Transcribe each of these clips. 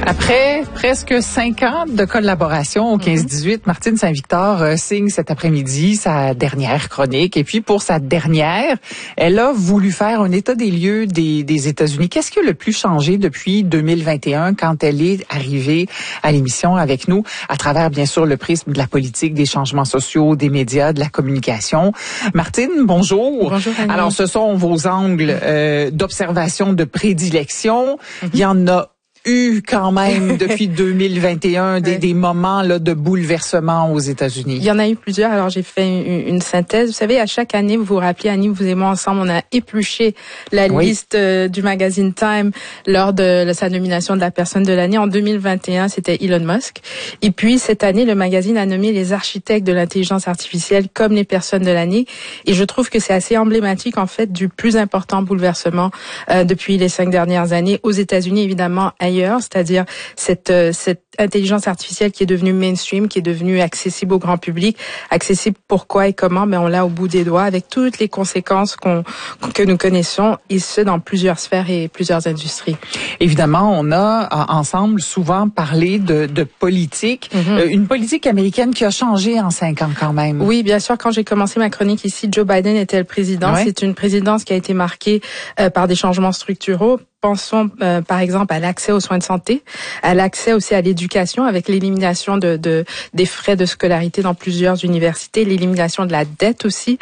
Après presque 5 ans de collaboration au 15-18, Martine Saint-Victor signe cet après-midi sa dernière chronique. Et puis pour sa dernière, elle a voulu faire un état des lieux des États-Unis. Qu'est-ce qui a le plus changé depuis 2021 quand elle est arrivée à l'émission avec nous, à travers bien sûr le prisme de la politique, des changements sociaux, des médias, de la communication. Martine, bonjour. Bonjour, Annie. Alors ce sont vos angles d'observation, de prédilection. Il y en a eu quand même depuis 2021 des moments là de bouleversement aux États-Unis. Il y en a eu plusieurs. Alors j'ai fait une synthèse. Vous savez, à chaque année, vous vous rappelez, Annie, vous et moi ensemble, on a épluché la liste du magazine Time lors de sa nomination de la personne de l'année. En 2021, c'était Elon Musk. Et puis cette année, le magazine a nommé les architectes de l'intelligence artificielle comme les personnes de l'année. Et je trouve que c'est assez emblématique en fait du plus important bouleversement depuis les 5 dernières années aux États-Unis, évidemment ailleurs, c'est-à-dire cette intelligence artificielle qui est devenue mainstream, qui est devenue accessible au grand public. Accessible pourquoi et comment? On l'a au bout des doigts avec toutes les conséquences que nous connaissons, et ce dans plusieurs sphères et plusieurs industries. Évidemment, on a ensemble souvent parlé de politique, une politique américaine qui a changé en 5 ans quand même. Oui, bien sûr. Quand j'ai commencé ma chronique ici, Joe Biden était le président. Ouais. C'est une présidence qui a été marquée par des changements structuraux. Pensons par exemple à l'accès aux soins de santé, à l'accès aussi à l'éducation avec l'élimination des frais de scolarité dans plusieurs universités, l'élimination de la dette aussi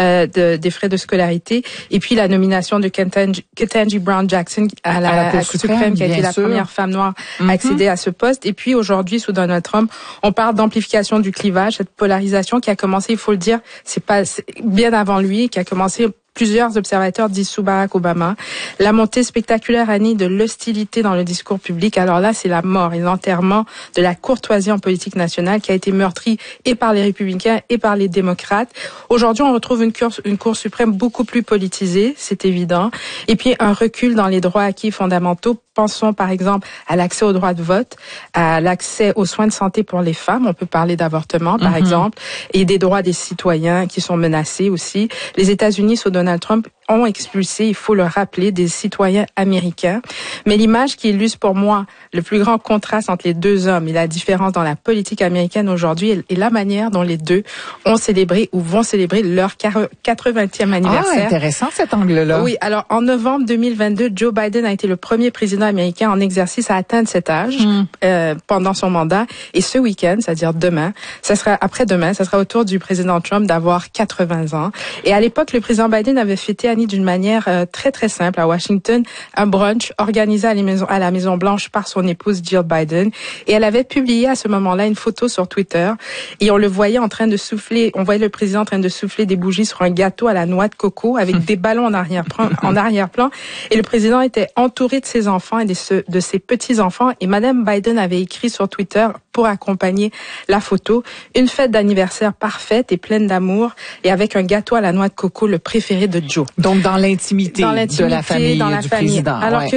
des frais de scolarité, et puis la nomination de Ketanji Brown Jackson à la Cour suprême qui a été la première femme noire à accéder à ce poste. Et puis aujourd'hui, sous Donald Trump, on parle d'amplification du clivage, cette polarisation qui a commencé, il faut le dire, c'est bien avant lui, qui a commencé. Plusieurs observateurs disent sous Barack Obama. La montée spectaculaire, Annie, de l'hostilité dans le discours public. Alors là, c'est la mort et l'enterrement de la courtoisie en politique nationale qui a été meurtrie et par les républicains et par les démocrates. Aujourd'hui, on retrouve une Cour suprême beaucoup plus politisée, c'est évident. Et puis un recul dans les droits acquis fondamentaux. Pensons par exemple à l'accès au droit de vote, à l'accès aux soins de santé pour les femmes. On peut parler d'avortement, par exemple, et des droits des citoyens qui sont menacés aussi. Les États-Unis, sous Donald Trump, ont expulsé, il faut le rappeler, des citoyens américains. Mais l'image qui illustre pour moi le plus grand contraste entre les deux hommes et la différence dans la politique américaine aujourd'hui est la manière dont les deux ont célébré ou vont célébrer leur 80e anniversaire. Ah, intéressant cet angle-là. Oui, alors en novembre 2022, Joe Biden a été le premier président américain en exercice à atteindre cet âge pendant son mandat. Et ce week-end, c'est-à-dire demain, après-demain, ça sera au tour du président Trump d'avoir 80 ans. Et à l'époque, le président Biden avait fêté, Annie, d'une manière très très simple à Washington, un brunch organisé à la Maison Blanche par son épouse Jill Biden, et elle avait publié à ce moment-là une photo sur Twitter, et on le voyait on voyait le président en train de souffler des bougies sur un gâteau à la noix de coco avec des ballons en arrière-plan, et le président était entouré de ses enfants et de ses petits-enfants, et Madame Biden avait écrit sur Twitter pour accompagner la photo: une fête d'anniversaire parfaite et pleine d'amour, et avec un gâteau à la noix de coco, le préféré de Joe. Donc dans l'intimité de la famille du président. Alors que